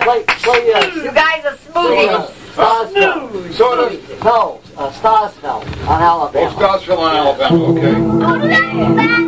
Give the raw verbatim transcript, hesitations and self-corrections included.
play, play, uh, You guys are uh, smoothies. Starsville. Sort of. No, uh, Starsville on Alabama. Oh, Starsville on Alabama, okay. Oh, that's